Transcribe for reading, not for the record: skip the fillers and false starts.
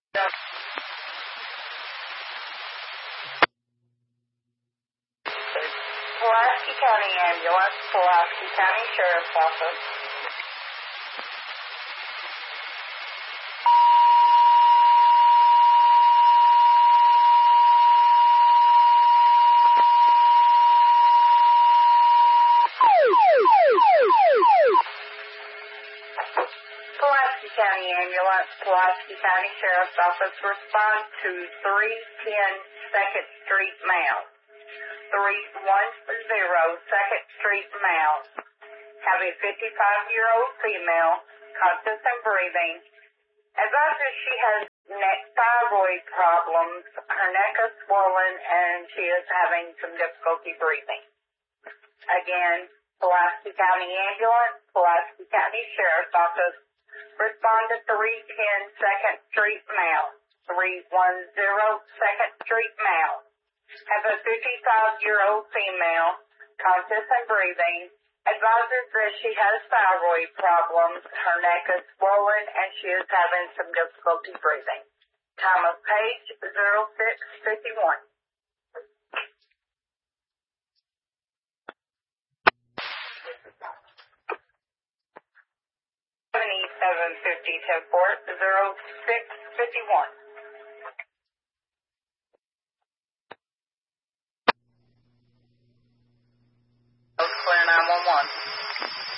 Pulaski County Ambulance, Pulaski County Sheriff's Office. Pulaski County Ambulance, Pulaski County Sheriff's Office, respond to 310 2nd Street Mount. 310 2nd Street Mount. Have a 55-year-old female, conscious and breathing. Advises she has neck thyroid problems, her neck is swollen, and she is having some difficulty breathing. Again, Pulaski County Ambulance, Pulaski County Sheriff's Office, respond to 310 2nd Street Mount. 310 2nd Street Mount. Have a 55-year-old female, conscious and breathing, advises that she has thyroid problems, her neck is swollen, and she is having some difficulty breathing. Time of page 0651. 7750 10-4, 0651. Oakland